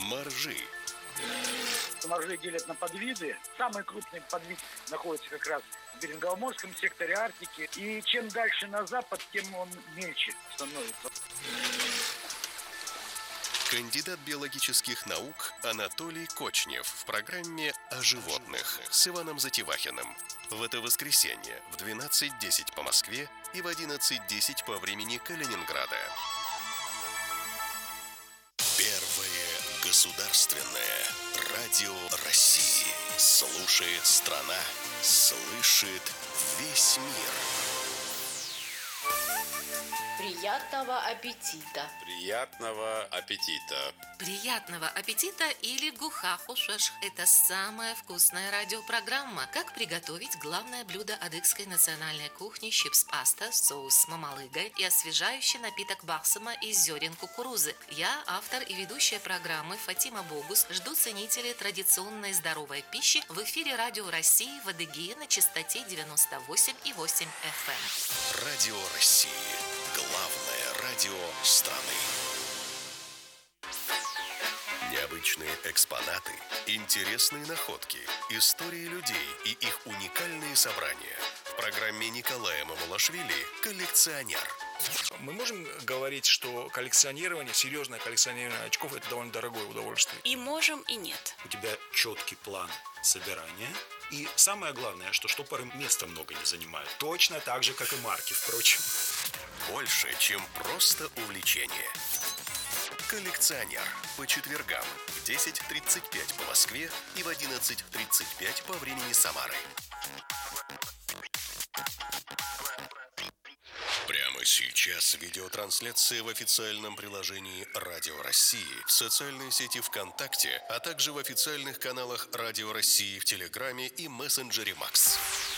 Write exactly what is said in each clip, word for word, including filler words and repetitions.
Моржи. Моржи делят на подвиды. Самый крупный подвид находится как раз в Берингово-Морском секторе Арктики. И чем дальше на запад, тем он мельче становится. Кандидат биологических наук Анатолий Кочнев в программе «О животных» с Иваном Затевахиным. В это воскресенье в двенадцать десять по Москве и в одиннадцать десять по времени Калининграда. Первое государственное радио России. Слушает страна, слышит весь мир. Приятного аппетита! Приятного аппетита! Приятного аппетита или гухахушеш. Это самая вкусная радиопрограмма. Как приготовить главное блюдо адыгской национальной кухни чипс-паста, соус с мамалыгой и освежающий напиток бахсама из зерен кукурузы. Я, автор и ведущая программы Фатима Богус, жду ценителей традиционной здоровой пищи в эфире Радио России в Адыгее на частоте девяносто восемь и восемь эф эм. Радио России. Главное радио страны. Необычные экспонаты, интересные находки, истории людей и их уникальные собрания. В программе Николая Мамулашвили «Коллекционер». Мы можем говорить, что коллекционирование, серьезное коллекционирование очков – это довольно дорогое удовольствие? И можем, и нет. У тебя четкий план собирания. И самое главное, что штопоры места много не занимают. Точно так же, как и марки, впрочем. Больше, чем просто увлечение. «Коллекционер» по четвергам в десять тридцать пять по Москве и в одиннадцать тридцать пять по времени Самары. Прямо сейчас видеотрансляция в официальном приложении Радио России, в социальной сети ВКонтакте, а также в официальных каналах Радио России в Телеграме и мессенджере Макс.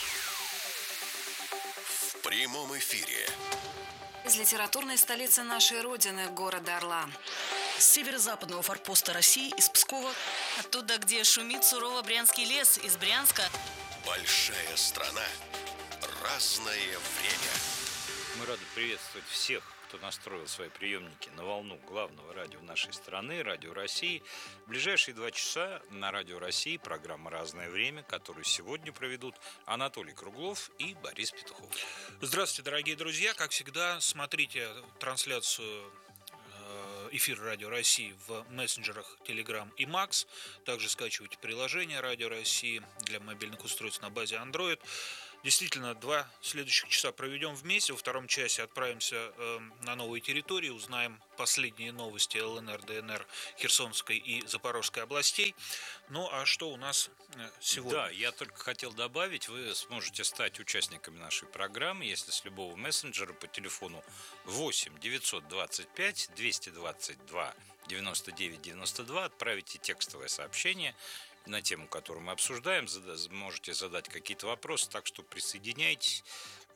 В прямом эфире. Из литературной столицы нашей Родины, города Орла. С северо-западного форпоста России, из Пскова. Оттуда, где шумит сурово Брянский лес, из Брянска. Большая страна. Разное время. Мы рады приветствовать всех, кто настроил свои приемники на волну главного радио нашей страны, Радио России. В ближайшие два часа на Радио России программа «Разное время», которую сегодня проведут Анатолий Круглов и Борис Петухов. Здравствуйте, дорогие друзья. Как всегда, смотрите трансляцию эфира Радио России в мессенджерах Telegram и Max. Также скачивайте приложение Радио России для мобильных устройств на базе Android. Действительно, два следующих часа проведем вместе. Во втором часе отправимся э, на новые территории, узнаем последние новости ЛНР, ДНР, Херсонской и Запорожской областей. Ну, а что у нас сегодня? Да, я только хотел добавить, вы сможете стать участниками нашей программы, если с любого мессенджера по телефону восемь девятьсот двадцать пять двести двадцать два девяносто девять девяносто два отправите текстовое сообщение на тему, которую мы обсуждаем, можете задать какие-то вопросы, так что присоединяйтесь,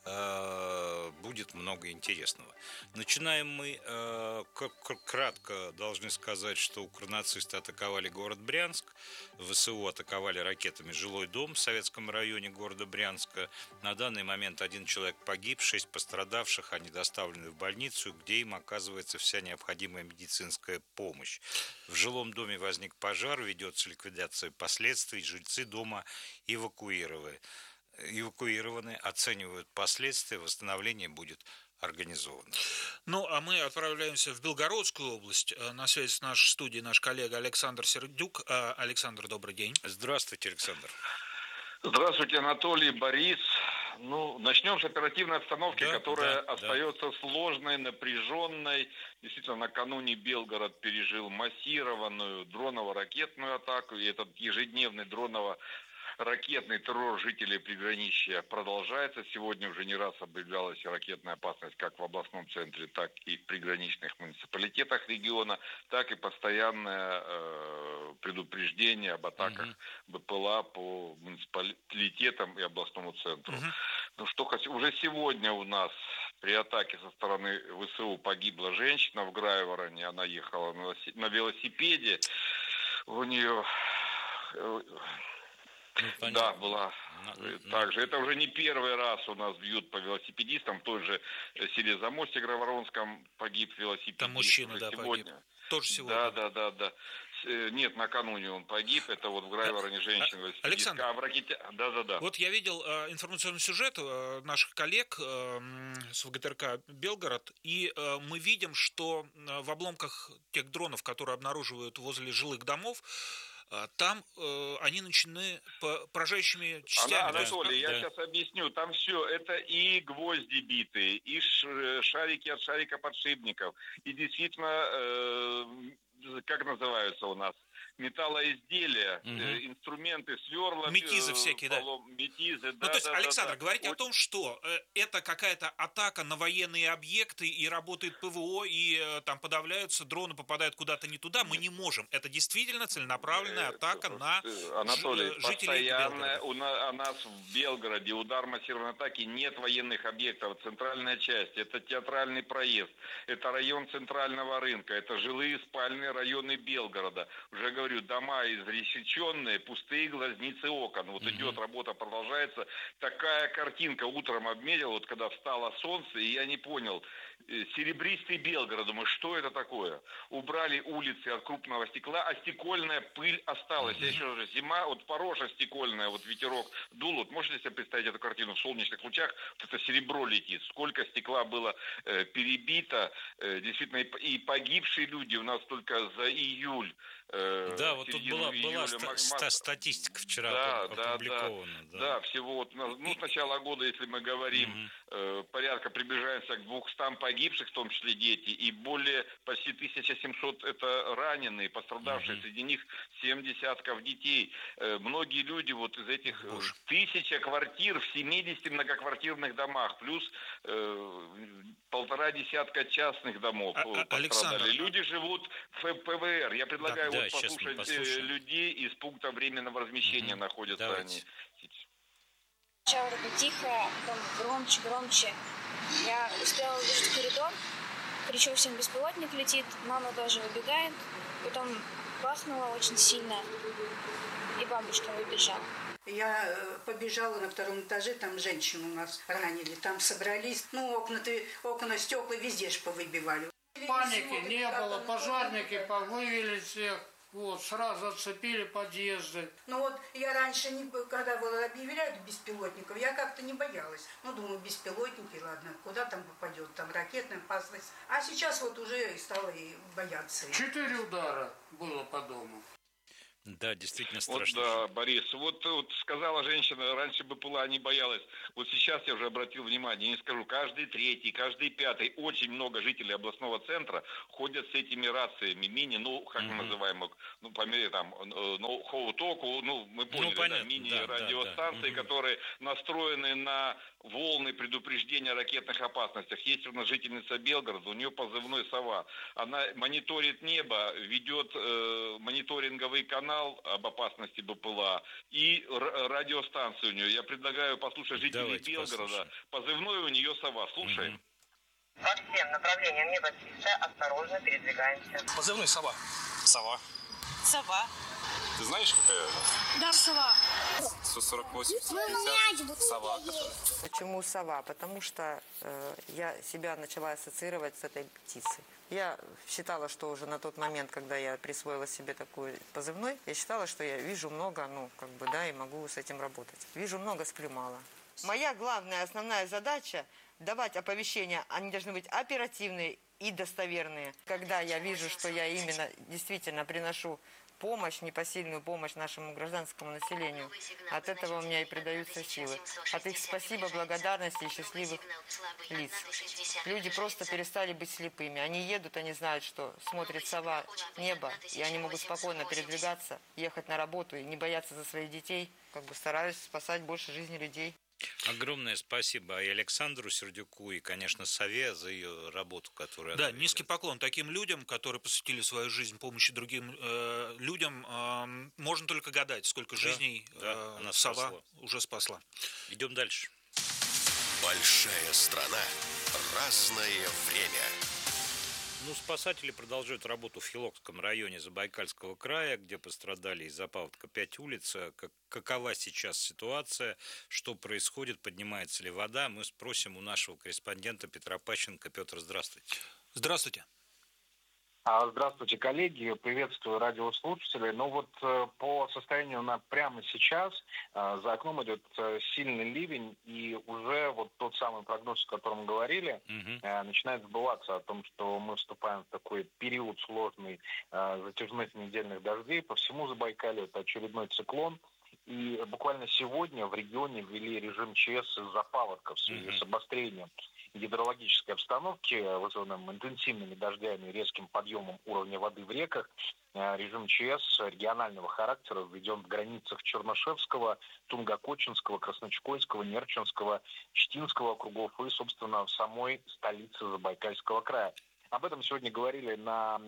будет много интересного. Начинаем мы, кратко должны сказать, что укронацисты атаковали город Брянск, ВСУ атаковали ракетами жилой дом в Советском районе города Брянска. На данный момент один человек погиб, шесть пострадавших, они доставлены в больницу, где им оказывается вся необходимая медицинская помощь. В жилом доме возник пожар, ведется ликвидация последствий, жильцы дома эвакуированы. эвакуированы, оценивают последствия, восстановление будет организовано. Ну, а мы отправляемся в Белгородскую область. На связи с нашей студией наш коллега Александр Сердюк. Александр, добрый день. Здравствуйте, Александр. Здравствуйте, Анатолий, Борис. Ну, начнем с оперативной обстановки, да, которая да, остается да. сложной, напряженной. Действительно, накануне Белгород пережил массированную дроново-ракетную атаку, и этот ежедневный дроново ракетный террор жителей приграничья продолжается. Сегодня уже не раз объявлялась ракетная опасность как в областном центре, так и в приграничных муниципалитетах региона, так и постоянное э, предупреждение об атаках угу. БПЛА по муниципалитетам и областному центру. Угу. Ну что, уже сегодня у нас при атаке со стороны ВСУ погибла женщина в Грайвороне. Она ехала на велосипеде. У нее... Ну, да, была. Ну, также. Это уже не первый раз у нас бьют по велосипедистам. В той же селе Замостье Грайворонском погиб велосипедист. Там мужчина, да, сегодня. погиб. Тоже сегодня. Да, да, да, да. Нет, накануне он погиб. Это вот в Грайвороне женщина. Александр, а в ракете... да, да, да. Вот я видел э, информационный сюжет э, наших коллег э, с ВГТРК «Белгород», и э, мы видим, что э, в обломках тех дронов, которые обнаруживают возле жилых домов, э, там э, они начинены поражающими частями. Анатолий, да. я сейчас объясню. Там все, это и гвозди битые, и шарики от шарикоподшипников, и действительно... Э, как называются у нас, металлоизделия, угу. э, инструменты, сверла. Метизы э, всякие, полом, да. Метизы, ну, да, то есть, да, Александр, да, да. говорите вот. о том, что э, это какая-то атака на военные объекты, и работает ПВО, и э, там подавляются, дроны попадают куда-то не туда, мы не можем. Это действительно целенаправленная атака на Анатолий, ж, жителей Белгорода. У нас, у нас в Белгороде удар массированной атаки, нет военных объектов. Центральная часть, это театральный проезд, это район центрального рынка, это жилые спальные районы Белгорода. Уже говорю, дома изрешеченные, пустые глазницы окон. Вот mm-hmm. идет работа, продолжается. Такая картинка утром обмерил, вот когда встало солнце, и я не понял. Серебристый Белгород, думаю, что это такое? Убрали улицы от крупного стекла, а стекольная пыль осталась. Mm-hmm. Еще же зима, вот порожа стекольная, вот ветерок дул. Вот можете себе представить эту картину в солнечных лучах? Вот это серебро летит. Сколько стекла было э, перебито. Э, действительно, и, и погибшие люди у нас только за июль. Э, да, вот тут была, была ста- ста- статистика вчера да, опубликована. Да, да. да, всего вот, ну, с начала года, если мы говорим, mm-hmm. э, порядка приближаемся к двухстам погибших, в том числе дети, и более почти тысяча семьсот это раненые, пострадавшие, mm-hmm. среди них семь десятков детей. Э, многие люди вот из этих Боже. тысяча квартир в семидесяти многоквартирных домах, плюс э, полтора десятка частных домов а, пострадали. Александр, люди живут в ПВР. Я предлагаю да, вот да, послушать людей из пункта временного размещения mm-hmm. находятся Давайте. они. Сначала такое тихо, потом громче, громче. Я успела выбежать в коридор, кричу всем, беспилотник летит, мама тоже выбегает, потом бахнула очень сильно, и бабушка выбежала. Я побежала на втором этаже, там женщину у нас ранили, там собрались, ну окна, окна, стекла везде ж повыбивали. Паники не было, пожарники повывели всех. Вот, сразу отцепили подъезды. Ну вот я раньше, не, когда было объявляют беспилотников, я как-то не боялась. Ну, думаю, беспилотники, ладно, куда там попадет, там ракетная опасность. А сейчас вот уже стала и бояться. Четыре удара было по дому. Да, действительно страшно. Вот, да, Борис, вот, вот сказала женщина, раньше бы была не боялась. Вот сейчас я уже обратил внимание, не скажу, каждый третий, каждый пятый, очень много жителей областного центра ходят с этими рациями, мини, ну, как mm-hmm. мы называем их, ну, по мере там, ну, хоу-току, ну, мы поняли, ну, да, мини-радиостанции, да, да, да. которые настроены на волны предупреждения о ракетных опасностях. Есть у нас жительница Белгорода, у нее позывной «Сова». Она мониторит небо, ведет э, мониторинговый канал об опасности БПЛА и р- радиостанцию у нее. Я предлагаю послушать жителей Давайте Белгорода. Послушаем. Позывной у нее «Сова». Слушаем. Угу. По всем направлениям небо чистое, осторожно передвигаемся. Позывной «Сова». Сова. Сова. Ты знаешь, какая у нас? Да, сова. сто сорок восемь пятьдесят. Сова. Почему сова? Потому что э, я себя начала ассоциировать с этой птицей. Я считала, что уже на тот момент, когда я присвоила себе такой позывной, я считала, что я вижу много, ну, как бы, да, и могу с этим работать. Вижу много, сплю мало. Моя главная, основная задача – давать оповещения, они должны быть оперативные и достоверные. Когда я вижу, что я именно действительно приношу помощь, непосильную помощь нашему гражданскому населению. От этого у меня и придаются силы. От их спасибо, благодарности и счастливых лиц. Люди просто перестали быть слепыми. Они едут, они знают, что смотрит сова, небо, и они могут спокойно передвигаться, ехать на работу и не бояться за своих детей. Как бы стараюсь спасать больше жизни людей. Огромное спасибо и Александру Сердюку, и, конечно, Сове за ее работу, которую... Да, низкий поклон таким людям, которые посвятили свою жизнь помощи другим э, людям. Э, можно только гадать, сколько да, жизней да, э, она Сова спасла. уже спасла. Идем дальше. Большая страна, разное время. Ну, спасатели продолжают работу в Хилокском районе Забайкальского края, где пострадали из-за паводка пять улиц. Как, какова сейчас ситуация, что происходит, поднимается ли вода? Мы спросим у нашего корреспондента Петра Пащенко. Петр, здравствуйте. Здравствуйте. Здравствуйте, коллеги. Приветствую радиослушателей. Ну вот по состоянию на прямо сейчас за окном идет сильный ливень, и уже вот тот самый прогноз, о котором говорили, uh-huh. начинает сбываться о том, что мы вступаем в такой период сложный затяжных недельных дождей. По всему Забайкалью это очередной циклон. И буквально сегодня в регионе ввели режим ЧС из-за паводков в связи uh-huh. с обострением гидрологической обстановки, вызванным интенсивными дождями и резким подъемом уровня воды в реках. Режим ЧС регионального характера введен в границах Чернышевского, Тунгокочинского, Красночекойского, Нерчинского, Читинского округов и, собственно, в самой столице Забайкальского края. Об этом сегодня говорили на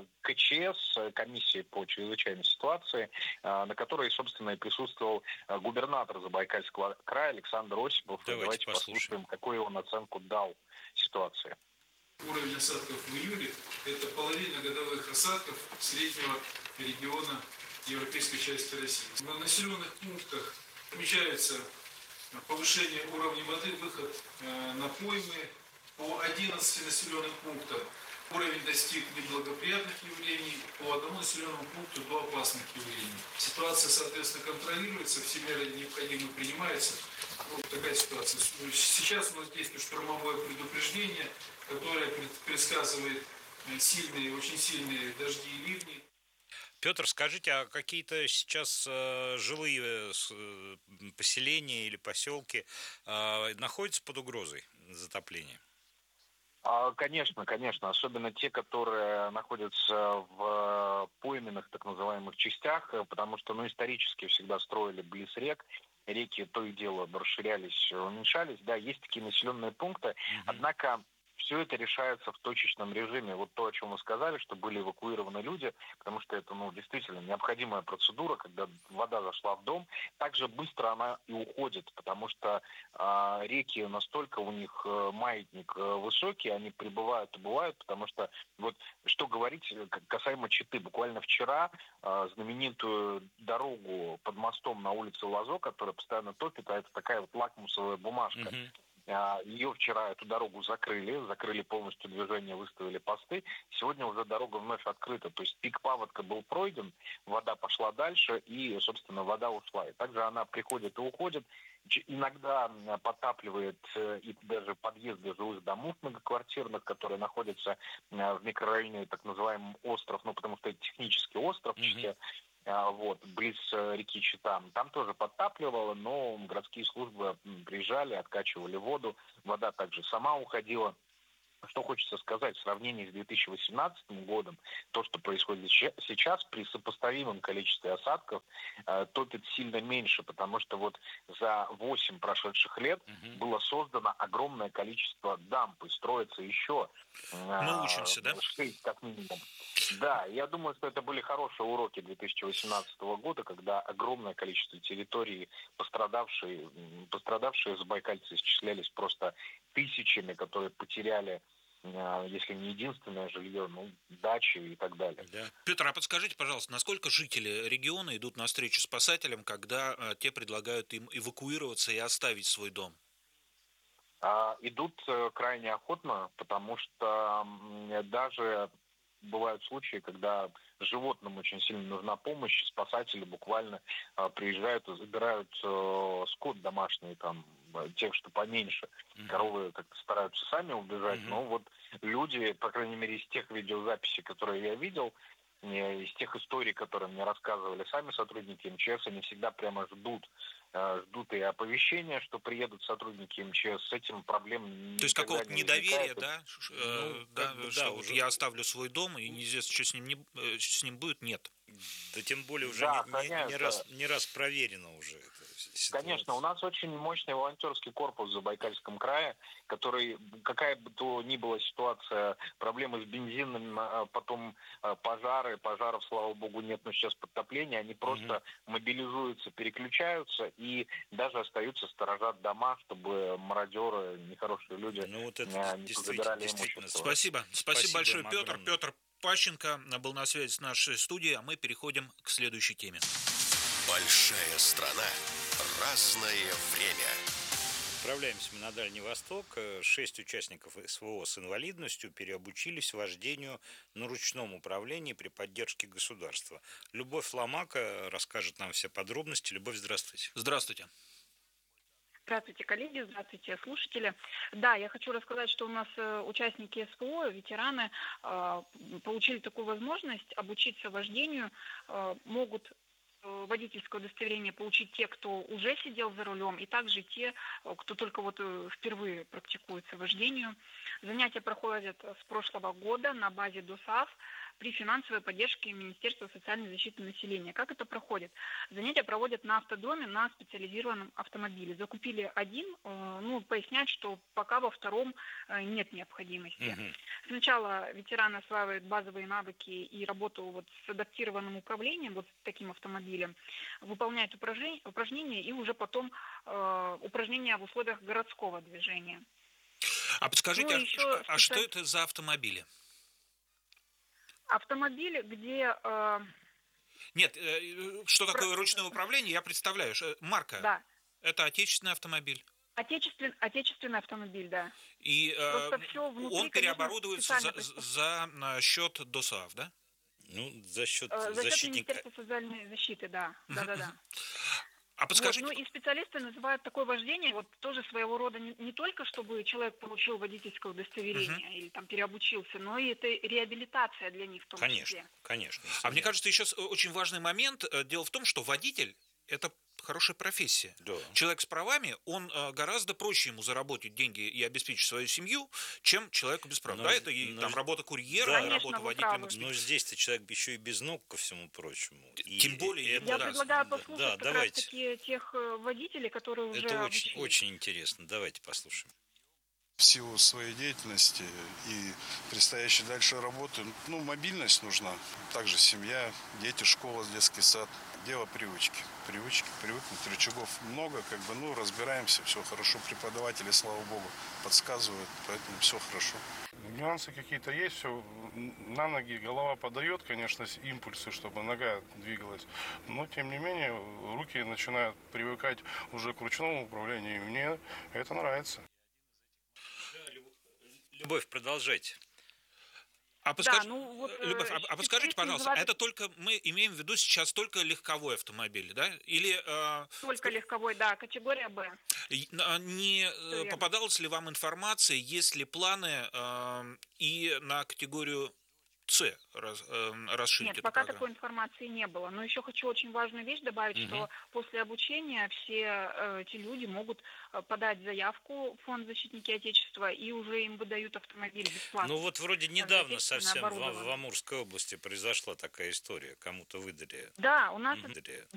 КЧС, комиссии по чрезвычайной ситуации, на которой, собственно, и присутствовал губернатор Забайкальского края Александр Осипов. Давайте, Давайте послушаем, послушаем, какую он оценку дал ситуации. Уровень осадков в июле – это половина годовых осадков среднего региона европейской части России. На населенных пунктах отмечается повышение уровня воды, выход на поймы. По одиннадцати населенным пунктам уровень достиг неблагоприятных явлений, по одному населенному пункту до опасных явлений. Ситуация, соответственно, контролируется, все меры необходимые принимаются. Вот такая ситуация. Сейчас у нас действует штормовое предупреждение, которое предсказывает сильные, очень сильные дожди и ливни. Петр, скажите, а какие-то сейчас э, жилые э, поселения или поселки э, находятся под угрозой затопления? Конечно, конечно. Особенно те, которые находятся в пойменных, так называемых, частях, потому что, ну, исторически всегда строили близ рек. Реки то и дело расширялись, уменьшались. Да, есть такие населенные пункты. Mm-hmm. Однако все это решается в точечном режиме. Вот то, о чем вы сказали, что были эвакуированы люди, потому что это, ну, действительно необходимая процедура, когда вода зашла в дом, так же быстро она и уходит, потому что э, реки настолько у них э, маятник э, высокий, они прибывают и бывают, потому что, вот что говорить касаемо Читы, буквально вчера э, знаменитую дорогу под мостом на улице Лазо, которая постоянно топит, а это такая вот лакмусовая бумажка. Mm-hmm. Ее вчера, эту дорогу закрыли, закрыли полностью движение, выставили посты. Сегодня уже дорога вновь открыта. То есть пик паводка был пройден, вода пошла дальше и, собственно, вода ушла. И также она приходит и уходит. Иногда подтапливает и даже подъезды жилых домов многоквартирных, которые находятся в микрорайоне, так называемый остров, ну, потому что это технический остров, mm-hmm. Вот, близ реки Чита. Там тоже подтапливало, но городские службы приезжали, откачивали воду, вода также сама уходила. Что хочется сказать, в сравнении с две тысячи восемнадцатым годом, то, что происходит сейчас, при сопоставимом количестве осадков, э, топит сильно меньше, потому что вот за восемь прошедших лет uh-huh. было создано огромное количество дамб, и строится еще э, Мы учимся, да? шесть как минимум. Да, я думаю, что это были хорошие уроки две тысячи восемнадцатого года, когда огромное количество территорий, пострадавшие, пострадавшие забайкальцы исчислялись просто тысячами, которые потеряли, если не единственное жилье, ну, дачи и так далее. Да. Петр, а подскажите, пожалуйста, насколько жители региона идут навстречу спасателям, когда а, те предлагают им эвакуироваться и оставить свой дом? А, идут крайне охотно, потому что даже бывают случаи, когда животным очень сильно нужна помощь, спасатели буквально а, приезжают и забирают а, скот домашний, там, тех, что поменьше. Mm-hmm. Коровы как-то стараются сами убежать, mm-hmm. но вот люди, по крайней мере, из тех видеозаписей, которые я видел, из тех историй, которые мне рассказывали сами сотрудники МЧС, они всегда прямо ждут, ждут и оповещения, что приедут сотрудники МЧС. С этим проблем. То есть какого-то не недоверия, да? Ну, да, бы, что да, вот уже... я оставлю свой дом, и неизвестно, что с ним, не, с ним будет, нет. Да тем более уже да, не, конечно. не, раз, не раз проверено уже это. Конечно, у нас очень мощный волонтерский корпус в Забайкальском крае, который, какая бы то ни была ситуация, проблемы с бензином, потом пожары, пожаров, слава богу, нет, но сейчас подтопление, они просто mm-hmm. мобилизуются, переключаются и даже остаются, сторожат дома, чтобы мародеры, нехорошие люди ну, вот это не забирали имущество. Спасибо. Спасибо, Спасибо большое, Петр. Огромное. Петр Пащенко был на связи с нашей студией, а мы переходим к следующей теме. Большая страна. Разное время. Отправляемся мы на Дальний Восток. Шесть участников СВО с инвалидностью переобучились вождению на ручном управлении при поддержке государства. Любовь Ломака расскажет нам все подробности. Любовь, здравствуйте. Здравствуйте. Здравствуйте, коллеги, здравствуйте, слушатели. Да, я хочу рассказать, что у нас участники СВО, ветераны, получили такую возможность обучиться вождению, могут водительское удостоверение получить те, кто уже сидел за рулем, и также те, кто только вот впервые практикуется вождению. Занятия проходят с прошлого года на базе ДОСААФ при финансовой поддержке Министерства социальной защиты населения. Как это проходит? Занятия проводят на автодроме на специализированном автомобиле. Закупили один, ну, пояснять, что пока во втором нет необходимости. Mm-hmm. Сначала ветераны осваивают базовые навыки и работу вот с адаптированным управлением, вот с таким автомобилем, выполняют упражнения, упражнения и уже потом э, упражнения в условиях городского движения. А подскажите, ну, а, специаль... а что это за автомобили? Автомобили, где... Э... Нет, э, что такое Про... ручное управление, я представляю. Марка. Да. Это отечественный автомобиль. Отечествен... Отечественный автомобиль, да. И э, внутри, он переоборудуется за, за, за счет ДОСААФ, да? Ну, за счет э, За счет защитника... Министерства социальной защиты, да. Да-да-да. А подскажите... Вот, ну и специалисты называют такое вождение вот тоже своего рода не, не только, чтобы человек получил водительское удостоверение uh-huh. или там переобучился, но и это реабилитация для них в том конечно, числе. Конечно, конечно. А мне кажется, еще очень важный момент. Дело в том, что водитель – это хорошая профессия. Да. Человек с правами, он гораздо проще ему заработать деньги и обеспечить свою семью, чем человеку без прав. Но, да, это и, там работа курьера, да, работа водителем. Но здесь-то человек еще и без ног, ко всему прочему. И, Тем более. Это, Я да, предлагаю послушать да, как давайте. раз таки тех водителей, которые уже Это обучились. очень, очень интересно. Давайте послушаем. В силу своей деятельности и предстоящей дальше работы, ну, мобильность нужна. Также семья, дети, школа, детский сад. Дело привычки. Привычки, привыкнуть. Рычагов много, как бы, ну, разбираемся, все хорошо. Преподаватели, слава богу, подсказывают, поэтому все хорошо. Нюансы какие-то есть, все на ноги, голова подает, конечно, импульсы, чтобы нога двигалась. Но, тем не менее, руки начинают привыкать уже к ручному управлению, и мне это нравится. Любовь, продолжайте. А, подскаж... да, ну, вот, Любовь, а, а подскажите, пожалуйста, называют... это только мы имеем в виду сейчас только легковой автомобиль, да? Или э... только легковой, да, категория Б. Не Все попадалась ли вам информация, есть ли планы э, и на категорию С раз, э, расширить Нет, эту пока программу? Такой информации не было. Но еще хочу очень важную вещь добавить, угу. что после обучения все э, эти люди могут э, подать заявку в фонд «Защитники Отечества», и уже им выдают автомобиль бесплатно. Ну вот вроде недавно совсем в, в Амурской области произошла такая история, кому-то выдали. Да, у нас... Выдали.